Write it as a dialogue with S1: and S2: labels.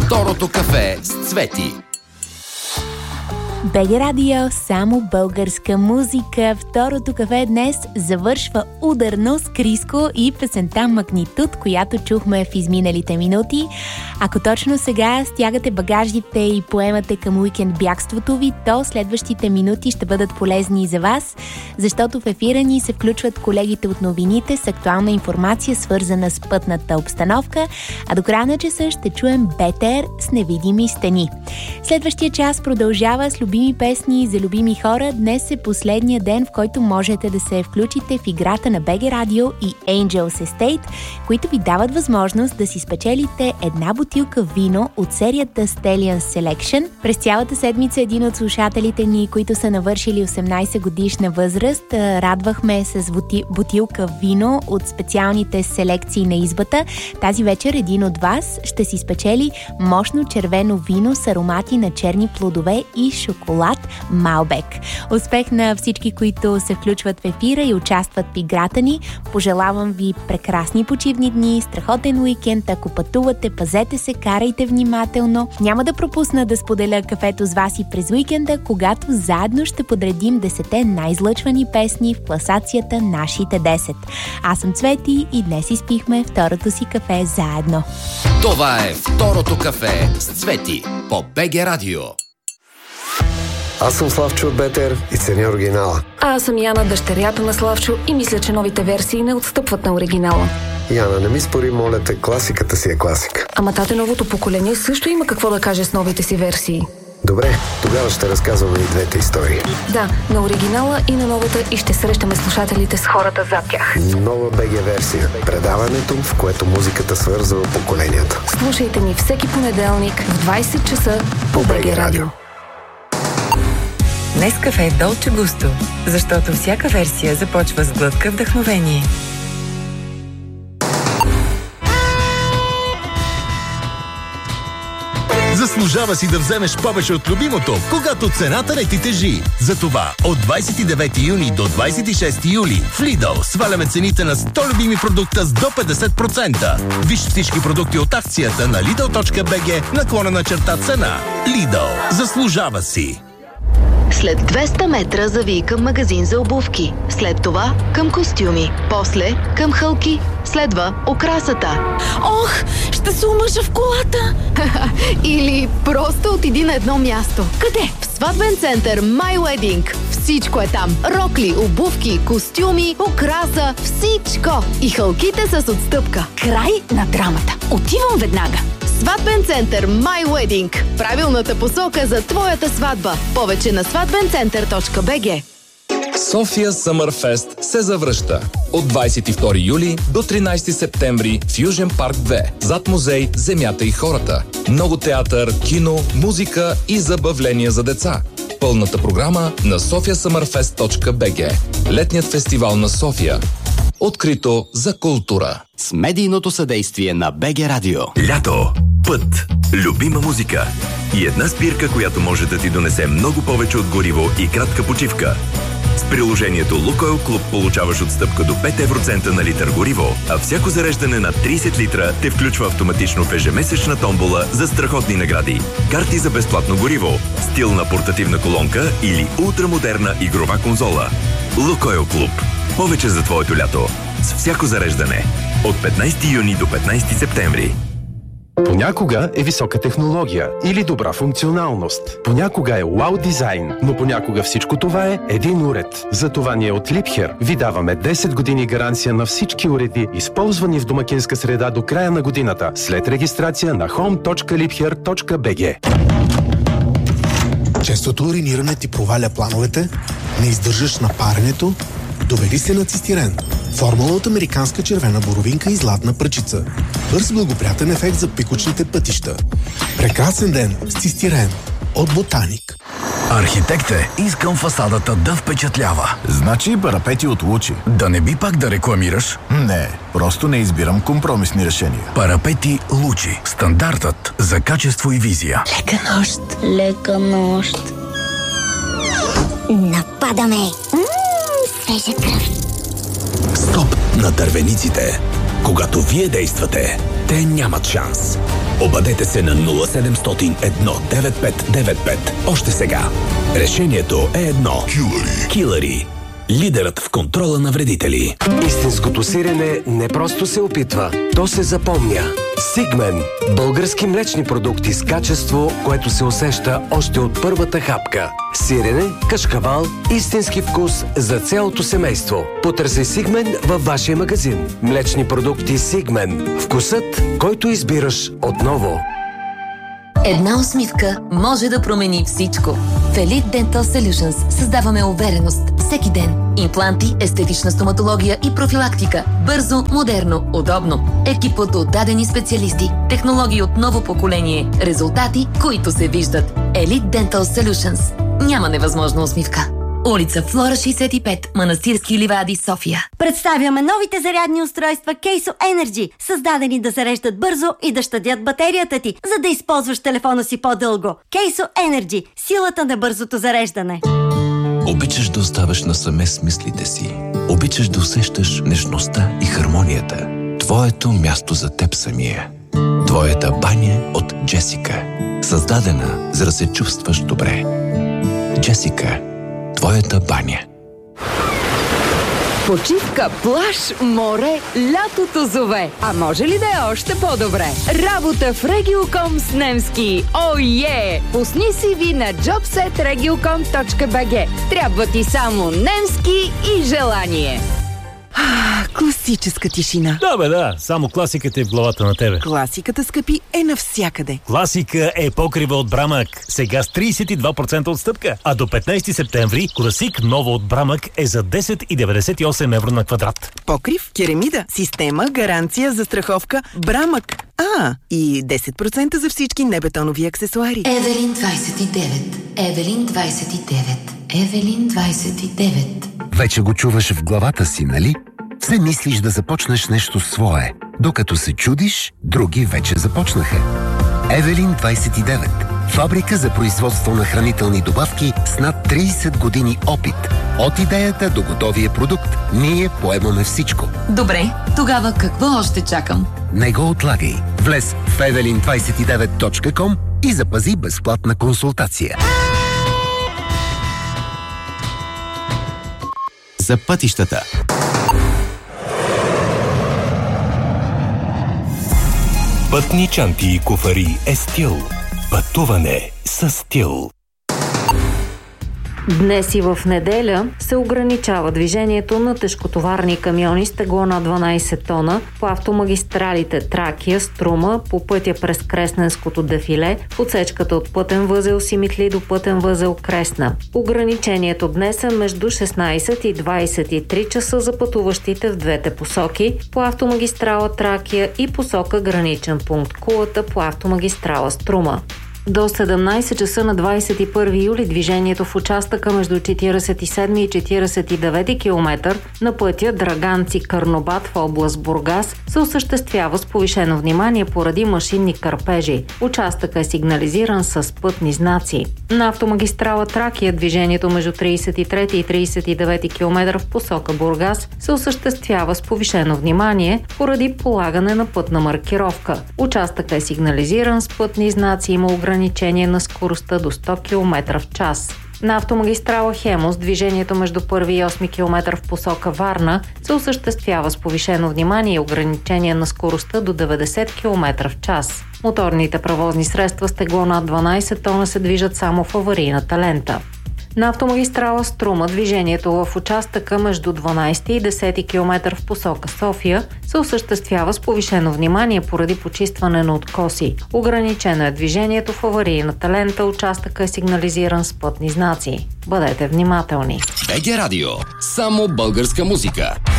S1: Второто кафе с Цвети.
S2: БГ Радио, само българска музика. Второто кафе днес завършва ударно с Криско и песента Магнитуд, която чухме в изминалите минути. Ако точно сега стягате багажите и поемате към уикенд бягството ви, то следващите минути ще бъдат полезни и за вас, защото в ефира ни се включват колегите от новините с актуална информация, свързана с пътната обстановка, а до края на часа ще чуем Бетер с невидими стени. Следващия час продължава с любими песни за любими хора. Днес е последния ден, в който можете да се включите в играта на БГ Радио и Angels Estate, които ви дават възможност да си спечелите една бутилка вино от серията Stallion Selection. През цялата седмица един от слушателите ни, които са навършили 18 годишна възраст, радвахме с бутилка вино от специалните селекции на избата. Тази вечер един от вас ще си спечели мощно червено вино с аромати на черни плодове и шоколад Малбек. Успех на всички, които се включват в ефира и участват в играта ни. Пожелавам ви прекрасни почивни дни, страхотен уикенд. Ако пътувате, пазете се, карайте внимателно. Няма да пропусна да споделя кафето с вас и през уикенда, когато заедно ще подредим 10 най-излъчвани песни в класацията Нашите 10. Аз съм Цвети и днес изпихме второто си кафе заедно.
S1: Това е Второто кафе с Цвети по БГ Радио.
S3: Аз съм Славчо от Бетер и ценя оригинала.
S4: А аз съм Яна, дъщерята на Славчо, и мисля, че новите версии не отстъпват на оригинала.
S3: Яна, не ми спори, моля те, класиката си е класика.
S4: Ама тате, новото поколение също има какво да каже с новите си версии.
S3: Добре, тогава ще разказваме и двете истории.
S4: Да, на оригинала и на новата, и ще срещаме слушателите с хората зад тях.
S3: Нова БГ версия. Предаването, в което музиката свързва поколенията.
S4: Слушайте ни всеки понеделник в 20 часа по БГ Радио.
S5: Нескафе е Долче Густо, защото всяка версия започва с глътка вдъхновение.
S6: Заслужава си да вземеш повече от любимото, когато цената не ти тежи. Затова от 29 юни до 26 юли в Lidl сваляме цените на 100 любими продукта с до 50%. Виж всички продукти от акцията на lidl.bg/цена. Lidl. Заслужава си!
S7: След 200 метра завий към магазин за обувки. След това към костюми. После към хълки. Следва окрасата.
S8: Ох, ще се омъжа в колата!
S7: Или просто отиди на едно място.
S8: Къде?
S7: В сватбен център My Wedding. Всичко е там. Рокли, обувки, костюми, окраса, всичко. И хълките с отстъпка.
S8: Край на драмата. Отивам веднага.
S7: Сватбен център My Wedding. Правилната посока за твоята сватба. Повече на сватбенцентър.bg.
S9: София Summer Fest се завръща. От 22 юли до 13 септември в Южен парк 2. Зад музей Земята и хората. Много театър, кино, музика и забавления за деца. Пълната програма на sofiasummerfest.bg. Летният фестивал на София. Открито за култура.
S1: С медийното съдействие на БГ Радио.
S10: Лято, път, любима музика и една спирка, която може да ти донесе много повече от гориво и кратка почивка. С приложението Лукойл Клуб получаваш отстъпка до 5 евроцента на литър гориво, а всяко зареждане на 30 литра те включва автоматично в ежемесечна томбола за страхотни награди. Карти за безплатно гориво, стилна портативна колонка или ултрамодерна игрова конзола. Лукойл Клуб. Повече за твоето лято. С всяко зареждане. От 15 юни до 15 септември.
S11: Понякога е висока технология или добра функционалност. Понякога е вау дизайн, но понякога всичко това е един уред. Затова ние от Liebherr ви даваме 10 години гаранция на всички уреди, използвани в домакинска среда до края на годината, след регистрация на home.liebherr.bg.
S12: Честото уриниране ти проваля плановете, не издържаш на паренето, доведи се на цистирен. Формула от американска червена боровинка и златна пръчица. Бърз благоприятен ефект за пикочните пътища. Прекрасен ден с цистирен от Ботаник.
S13: Архитекте, искам фасадата да впечатлява.
S14: Значи парапети от Лучи.
S13: Да не би пак да рекламираш?
S14: Не, просто не избирам компромисни решения.
S13: Парапети Лучи. Стандартът за качество и визия.
S15: Лека нощ. Лека нощ. Нападаме. Свежа кръв.
S16: Стоп на дървениците. Когато вие действате, те нямат шанс. Обадете се на 0700 19595. Още сега. Решението е едно. Килъри. Лидерът в контрола на вредители.
S17: Истинското сирене не просто се опитва, то се запомня. Сигмен. Български млечни продукти с качество, което се усеща още от първата хапка. Сирене, кашкавал, истински вкус за цялото семейство. Потърси Сигмен във вашия магазин. Млечни продукти Сигмен. Вкусът, който избираш отново.
S18: Една усмивка може да промени всичко. В Elite Dental Solutions създаваме увереност всеки ден. Импланти, естетична стоматология и профилактика. Бързо, модерно, удобно. Екипът от дадени специалисти. Технологии от ново поколение. Резултати, които се виждат. Elite Dental Solutions. Няма невъзможна усмивка. Улица Флора 65, Манастирски ливади, София.
S19: Представяме новите зарядни устройства Кейсо Energy, създадени да зареждат бързо и да щадят батерията ти, за да използваш телефона си по-дълго. Кейсо Energy – силата на бързото зареждане.
S20: Обичаш да оставаш насаме с мислите си. Обичаш да усещаш нежността и хармонията. Твоето място за теб самия. Твоята баня от Джесика. Създадена, за да се чувстваш добре. Джесика. Твоята баня.
S21: Почивка, плаж, море, лятото зове. А може ли да е още по-добре? Работа в Regiocom с немски. Ое! Пусни CV на jobset.regiocom.bg. Трябва ти само немски и желание.
S22: Класическа тишина.
S23: Да, само класиката е в главата на тебе.
S22: Класиката, скъпи, е навсякъде.
S23: Класика е покрива от Брамък. Сега с 32% отстъпка. А до 15 септември класик ново от Брамък е за 10,98 евро на квадрат.
S22: Покрив, керамида, система, гаранция, застраховка, Брамък. И 10% за всички небетонови аксесуари.
S18: Евелин 29. Евелин 29. Евелин 29.
S24: Вече го чуваш в главата си, нали? Все мислиш да започнеш нещо свое. Докато се чудиш, други вече започнаха. Евелин 29. Фабрика за производство на хранителни добавки с над 30 години опит. От идеята до готовия продукт, ние поемаме всичко.
S18: Добре, тогава какво още чакам?
S24: Не го отлагай. Влез в evelin29.com и запази безплатна консултация.
S1: За пътищата.
S10: Пътни чанти и куфари е стил. Пътуване със стил.
S4: Днес и в неделя се ограничава движението на тежкотоварни камиони с тегло на 12 тона по автомагистралите Тракия, Струма, по пътя през Кресненското дефиле, в отсечката от пътен възел Симитли до пътен възел Кресна. Ограничението днес е между 16 и 23 часа за пътуващите в двете посоки по автомагистрала Тракия и посока граничен пункт Кулата по автомагистрала Струма. До 17 часа на 21 юли движението в участъка между 47 и 49 км на пътя Драганци-Карнобат в област Бургас се осъществява с повишено внимание поради машинни кърпежи. Участъкът е сигнализиран с пътни знаци. На автомагистрала Тракия движението между 33 и 39 км в посока Бургас се осъществява с повишено внимание поради полагане на пътна маркировка. Участъкът е сигнализиран с пътни знаци и има ограничение на скоростта до 100 км в час. На автомагистрала Хемус движението между 1 и 8 км в посока Варна се осъществява с повишено внимание и ограничение на скоростта до 90 км в час. Моторните превозни средства с тегло над 12 тона се движат само в аварийната лента. На автомагистрала Струма движението в участъка между 12 и 10 км в посока София се осъществява с повишено внимание поради почистване на откоси. Ограничено е движението в аварийната лента, участъка е сигнализиран с пътни знаци. Бъдете внимателни.
S1: БГ Радио. Само българска музика.